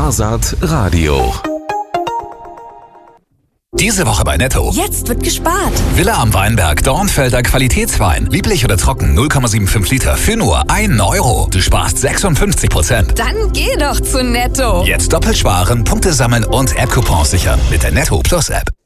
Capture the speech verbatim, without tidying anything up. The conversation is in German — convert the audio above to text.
Sparsat Radio. Diese Woche bei Netto. Jetzt wird gespart. Villa am Weinberg, Dornfelder Qualitätswein. Lieblich oder trocken, null Komma fünfundsiebzig Liter für nur ein Euro. Du sparst sechsundfünfzig Prozent. Dann geh doch zu Netto. Jetzt doppelt sparen, Punkte sammeln und App-Coupons sichern mit der Netto Plus App.